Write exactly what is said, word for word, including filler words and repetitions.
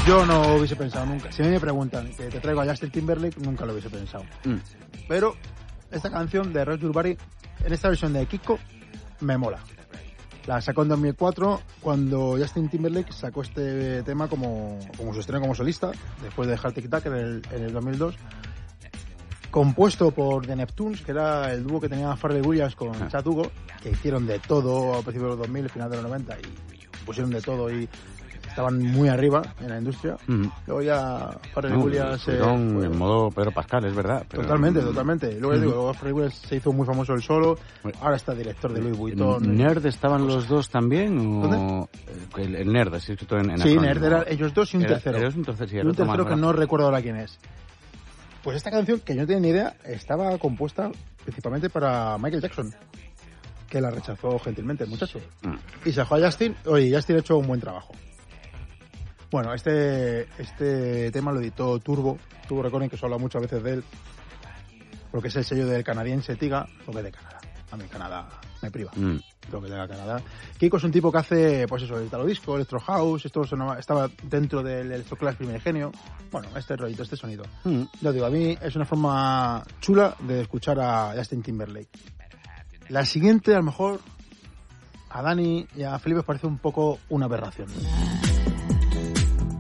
Yo no hubiese pensado nunca. Si a mí me preguntan que te traigo a Justin Timberlake, nunca lo hubiese pensado. Mm. Pero esta canción de Roger Barry, en esta versión de Kiko, me mola. La sacó en dos mil cuatro, cuando Justin Timberlake sacó este tema como, como su estreno como solista, después de dejar Tic Tac en el, en el dos mil dos. Compuesto por The Neptunes, que era el dúo que tenía Pharrell Williams con ah. Chad Hugo, que hicieron de todo a principios de los dos mil, final de los noventa, y pusieron de todo y estaban muy arriba en la industria. Mm-hmm. Luego ya Pharrell no, Williams... Eh, pues, en modo Pedro Pascal, es verdad. Pero... Totalmente, totalmente. Luego mm-hmm. digo, Pharrell Williams se hizo muy famoso el solo, ahora está director de Louis Vuitton. ¿Nerd estaban cosas. los dos también? O... ¿Dónde? El, el Nerd, así escrito en, en Sí, Nerd, era ellos dos y un era, tercero. Era un tercero, sí, y un tercero que no recuerdo ahora quién es. Pues esta canción, que yo no tenía ni idea, estaba compuesta principalmente para Michael Jackson, que la rechazó gentilmente el muchacho. Mm. Y se dejó a Justin, oye, Justin ha hecho un buen trabajo. Bueno, este este tema lo editó Turbo, Turbo Recording, que se habla muchas veces de él, porque es el sello del canadiense Tiga, lo que es de Canadá. A mí Canadá me priva, mm. lo que es de Canadá. Kiko es un tipo que hace, pues eso, el Italo Disco, Electro House, esto sonaba, estaba dentro del Electroclash primigenio. Bueno, este rollito, este sonido. Mm. Yo digo, a mí es una forma chula de escuchar a Justin Timberlake. La siguiente, a lo mejor, a Dani y a Felipe os parece un poco una aberración.